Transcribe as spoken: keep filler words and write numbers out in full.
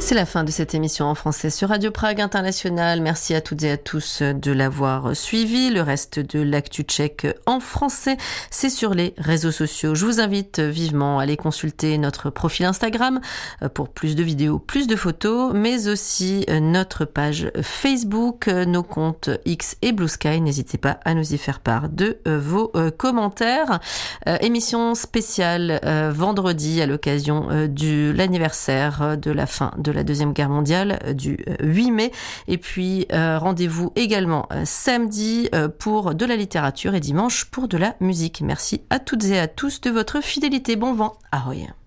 C'est la fin de cette émission en français sur Radio Prague International. Merci à toutes et à tous de l'avoir suivi. Le reste de l'actu tchèque en français, c'est sur les réseaux sociaux. Je vous invite vivement à aller consulter notre profil Instagram pour plus de vidéos, plus de photos, mais aussi notre page Facebook, nos comptes X et Blue Sky. N'hésitez pas à nous y faire part de vos commentaires. Émission spéciale vendredi à l'occasion de l'anniversaire de la fin de la Deuxième Guerre mondiale du huit mai. Et puis euh, rendez-vous également euh, samedi euh, pour de la littérature et dimanche pour de la musique. Merci à toutes et à tous de votre fidélité. Bon vent. Ahoy.